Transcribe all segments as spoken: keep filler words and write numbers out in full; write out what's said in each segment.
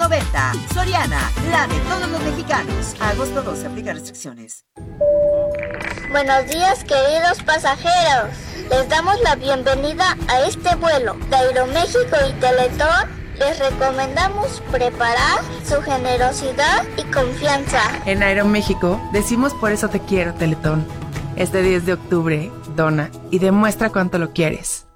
noventa. Soriana, la de todos los mexicanos. A agosto doce, aplica restricciones. Buenos días, queridos pasajeros. Les damos la bienvenida a este vuelo de Aeroméxico y Teletón. Les recomendamos preparar su generosidad y confianza. En Aeroméxico decimos por eso te quiero, Teletón. Este diez de octubre, dona y demuestra cuánto lo quieres.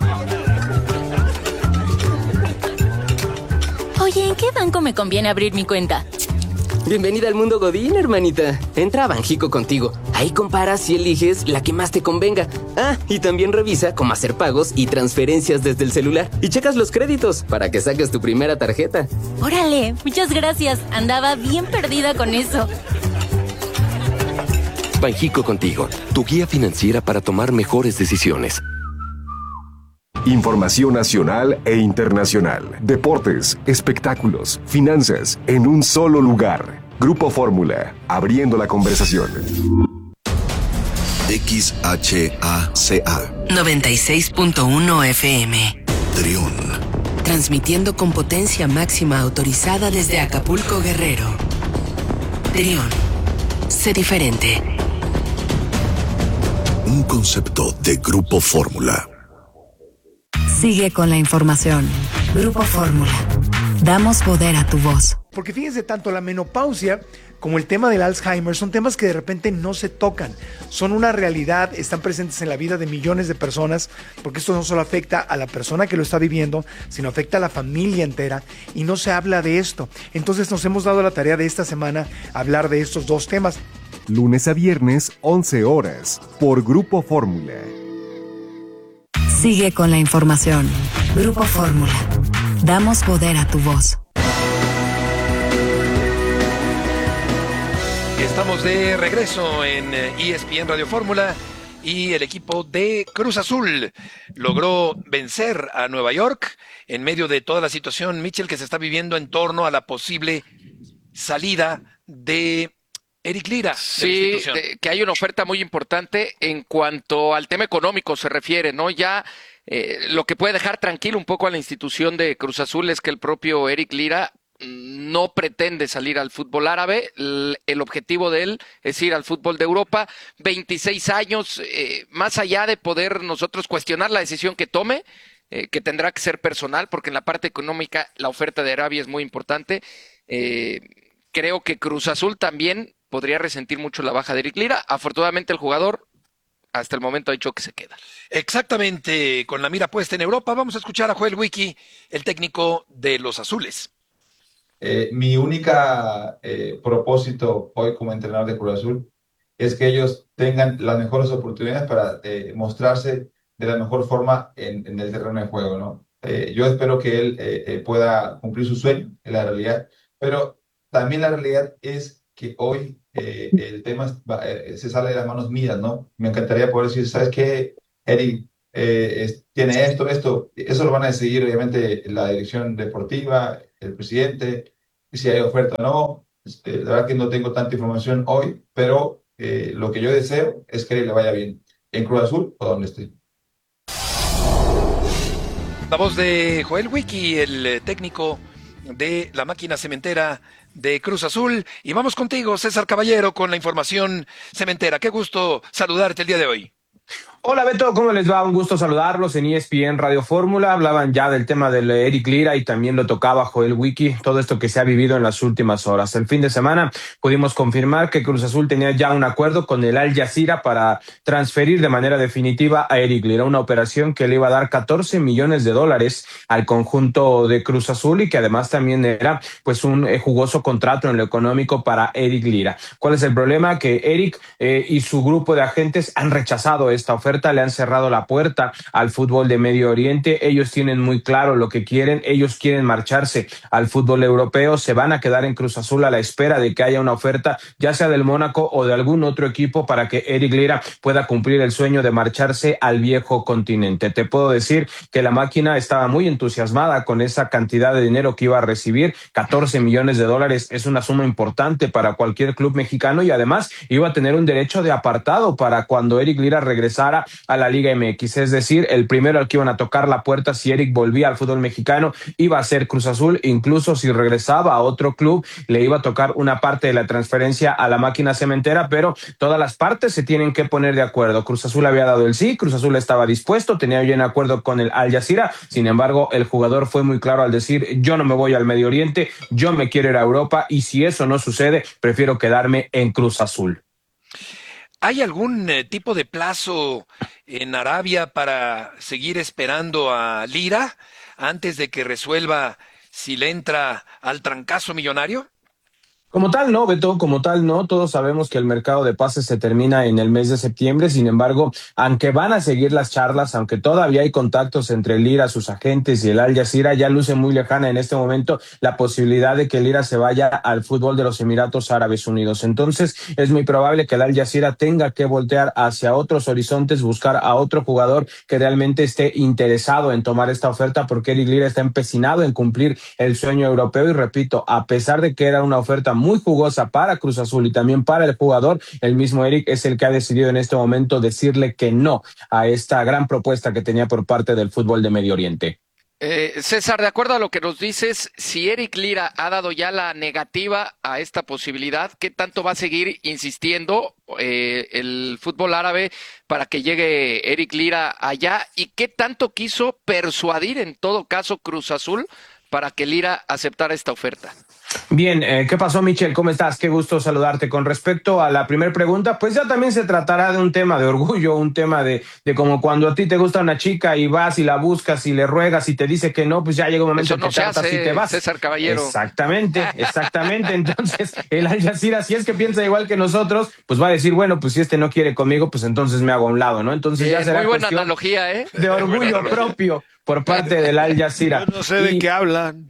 Oye, ¿en qué banco me conviene abrir mi cuenta? Bienvenida al mundo Godín, hermanita. Entra a Banjico contigo. Ahí comparas y eliges la que más te convenga. Ah, y también revisa cómo hacer pagos y transferencias desde el celular. Y checas los créditos para que saques tu primera tarjeta. Órale, muchas gracias. Andaba bien perdida con eso. Banjico contigo, tu guía financiera para tomar mejores decisiones. Información nacional e internacional, deportes, espectáculos, finanzas, en un solo lugar. Grupo Fórmula, abriendo la conversación. X H A C A noventa y seis punto uno F M. Trión. Transmitiendo con potencia máxima autorizada desde Acapulco, Guerrero. Trión. Sé diferente. Un concepto de Grupo Fórmula. Sigue con la información. Grupo Fórmula. Damos poder a tu voz. Porque fíjense, tanto la menopausia como el tema del Alzheimer son temas que de repente no se tocan. Son una realidad, están presentes en la vida de millones de personas, porque esto no solo afecta a la persona que lo está viviendo, sino afecta a la familia entera, y no se habla de esto. Entonces nos hemos dado la tarea de esta semana hablar de estos dos temas. Lunes a viernes, once horas, por Grupo Fórmula. Sigue con la información. Grupo Fórmula. Damos poder a tu voz. Estamos de regreso en E S P N Radio Fórmula y el equipo de Cruz Azul logró vencer a Nueva York en medio de toda la situación, Mitchell, que se está viviendo en torno a la posible salida de Eric Lira. Sí, de, que hay una oferta muy importante en cuanto al tema económico se refiere, ¿no? Ya eh, lo que puede dejar tranquilo un poco a la institución de Cruz Azul es que el propio Eric Lira no pretende salir al fútbol árabe. El, el objetivo de él es ir al fútbol de Europa. veintiséis años, eh, más allá de poder nosotros cuestionar la decisión que tome, eh, que tendrá que ser personal, porque en la parte económica la oferta de Arabia es muy importante. Eh, creo que Cruz Azul también podría resentir mucho la baja de Eric Lira. Afortunadamente el jugador hasta el momento ha dicho que se queda. Exactamente, con la mira puesta en Europa. Vamos a escuchar a Joel Wiki, el técnico de los Azules. Eh, mi única eh, propósito hoy como entrenador de Cruz Azul es que ellos tengan las mejores oportunidades para eh, mostrarse de la mejor forma en, en el terreno de juego, ¿no? Eh, yo espero que él eh, eh, pueda cumplir su sueño, en la realidad, pero también la realidad es que hoy eh, el tema eh, se sale de las manos mías, ¿no? Me encantaría poder decir, ¿sabes qué, Eric? Eh, es, tiene esto, esto, eso lo van a decidir obviamente la dirección deportiva, el presidente, si hay oferta o no. Este, la verdad que no tengo tanta información hoy, pero eh, lo que yo deseo es que le vaya bien en Cruz Azul o donde esté. La voz de Joel Wiki, el técnico de la máquina cementera de Cruz Azul. Y vamos contigo, César Caballero, con la información cementera. Qué gusto saludarte el día de hoy. Hola Beto, ¿cómo les va? Un gusto saludarlos en E S P N Radio Fórmula. Hablaban ya del tema del Eric Lira y también lo tocaba Joel Wiki, todo esto que se ha vivido en las últimas horas. El fin de semana pudimos confirmar que Cruz Azul tenía ya un acuerdo con el Al Jazeera para transferir de manera definitiva a Eric Lira, una operación que le iba a dar catorce millones de dólares al conjunto de Cruz Azul y que además también era pues un eh, jugoso contrato en lo económico para Eric Lira. ¿Cuál es el problema? Que Eric eh, y su grupo de agentes han rechazado esta oferta. Le han cerrado la puerta al fútbol de Medio Oriente. Ellos tienen muy claro lo que quieren. Ellos quieren marcharse al fútbol europeo. Se van a quedar en Cruz Azul a la espera de que haya una oferta, ya sea del Mónaco o de algún otro equipo, para que Eric Lira pueda cumplir el sueño de marcharse al viejo continente. Te puedo decir que la máquina estaba muy entusiasmada con esa cantidad de dinero que iba a recibir. catorce millones de dólares es una suma importante para cualquier club mexicano y además iba a tener un derecho de apartado para cuando Eric Lira regresara vuelta a la Liga M X. Es decir, el primero al que iban a tocar la puerta si Eric volvía al fútbol mexicano iba a ser Cruz Azul. Incluso si regresaba a otro club, le iba a tocar una parte de la transferencia a la máquina cementera, pero todas las partes se tienen que poner de acuerdo. Cruz Azul había dado el sí, Cruz Azul estaba dispuesto, tenía ya un acuerdo con el Al Jazeera. Sin embargo, el jugador fue muy claro al decir: yo no me voy al Medio Oriente, yo me quiero ir a Europa, y si eso no sucede, prefiero quedarme en Cruz Azul. ¿Hay algún eh, tipo de plazo en Arabia para seguir esperando a Lira antes de que resuelva si le entra al trancazo millonario? Como tal, no, Beto, como tal, no. Todos sabemos que el mercado de pases se termina en el mes de septiembre. Sin embargo, aunque van a seguir las charlas, aunque todavía hay contactos entre Lira, sus agentes y el Al Jazeera, ya luce muy lejana en este momento la posibilidad de que Lira se vaya al fútbol de los Emiratos Árabes Unidos. Entonces, es muy probable que el Al Jazeera tenga que voltear hacia otros horizontes, buscar a otro jugador que realmente esté interesado en tomar esta oferta, porque Eric Lira está empecinado en cumplir el sueño europeo. Y repito, a pesar de que era una oferta muy muy jugosa para Cruz Azul y también para el jugador, el mismo Eric es el que ha decidido en este momento decirle que no a esta gran propuesta que tenía por parte del fútbol de Medio Oriente. Eh, César, de acuerdo a lo que nos dices, si Eric Lira ha dado ya la negativa a esta posibilidad, ¿qué tanto va a seguir insistiendo eh, el fútbol árabe para que llegue Eric Lira allá? ¿Y qué tanto quiso persuadir en todo caso Cruz Azul para que Lira aceptara esta oferta? Bien, eh, ¿qué pasó, Michel? ¿Cómo estás? Qué gusto saludarte. Con respecto a la primera pregunta, pues ya también se tratará de un tema de orgullo, un tema de, de como cuando a ti te gusta una chica y vas y la buscas y le ruegas y te dice que no, pues ya llega un momento Eso no que se tratas hace, y te vas. César Caballero. Exactamente, exactamente. Entonces, el Al Jazeera, si es que piensa igual que nosotros, pues va a decir, bueno, pues si este no quiere conmigo, pues entonces me hago a un lado, ¿no? Entonces Bien, ya será muy buena cuestión analogía, ¿eh? de orgullo propio por parte del Al Jazeera. Yo no sé de Y- qué hablan.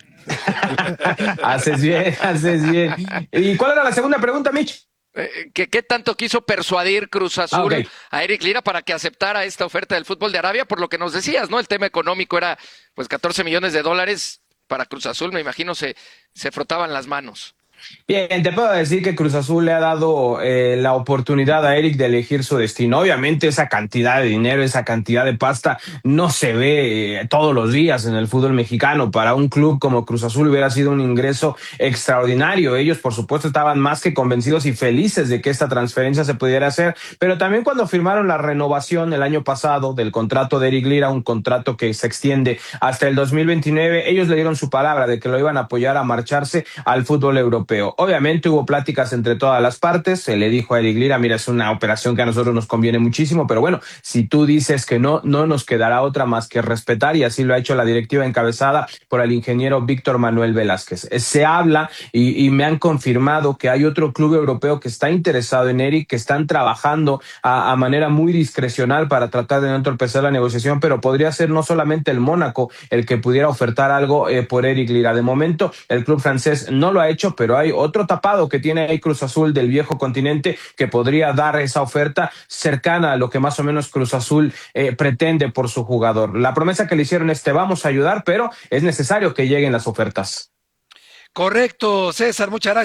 Haces bien, haces bien. ¿Y cuál era la segunda pregunta, Mitch? Eh, ¿qué, ¿Qué tanto quiso persuadir Cruz Azul Ah, ok. a Eric Lira para que aceptara esta oferta del fútbol de Arabia? Por lo que nos decías, ¿no? El tema económico era pues catorce millones de dólares para Cruz Azul, me imagino se, se frotaban las manos. Bien, te puedo decir que Cruz Azul le ha dado eh, la oportunidad a Eric de elegir su destino. Obviamente esa cantidad de dinero, esa cantidad de pasta no se ve eh, todos los días en el fútbol mexicano. Para un club como Cruz Azul hubiera sido un ingreso extraordinario. Ellos, por supuesto, estaban más que convencidos y felices de que esta transferencia se pudiera hacer, pero también cuando firmaron la renovación el año pasado del contrato de Eric Lira, un contrato que se extiende hasta el dos mil veintinueve, ellos le dieron su palabra de que lo iban a apoyar a marcharse al fútbol europeo. Obviamente hubo pláticas entre todas las partes, se le dijo a Eric Lira, mira, es una operación que a nosotros nos conviene muchísimo, pero bueno, si tú dices que no, no nos quedará otra más que respetar, y así lo ha hecho la directiva encabezada por el ingeniero Víctor Manuel Velázquez. Se habla y, y me han confirmado que hay otro club europeo que está interesado en Eric, que están trabajando a, a manera muy discrecional para tratar de no entorpecer la negociación, pero podría ser no solamente el Mónaco el que pudiera ofertar algo eh, por Eric Lira. De momento, el club francés no lo ha hecho, pero hay otro tapado que tiene ahí Cruz Azul del viejo continente que podría dar esa oferta cercana a lo que más o menos Cruz Azul eh, pretende por su jugador. La promesa que le hicieron es: te vamos a ayudar, pero es necesario que lleguen las ofertas. Correcto, César, muchas gracias.